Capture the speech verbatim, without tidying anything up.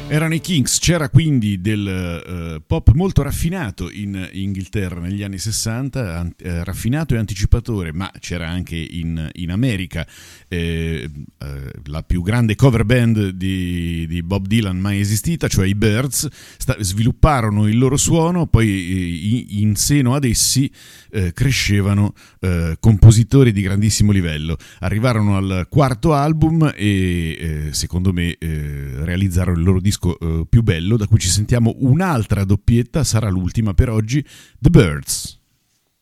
Erano i Kinks, c'era quindi del uh, pop molto raffinato in Inghilterra negli anni sessanta, an- eh, raffinato e anticipatore, ma c'era anche in, in America eh, eh, la più grande cover band di, di Bob Dylan mai esistita, cioè i Byrds. Sta- svilupparono il loro suono, poi eh, in seno ad essi eh, crescevano eh, compositori di grandissimo livello. Arrivarono al quarto album e eh, secondo me eh, realizzarono il loro disco Uh, più bello, da cui ci sentiamo un'altra doppietta, sarà l'ultima per oggi, The Byrds.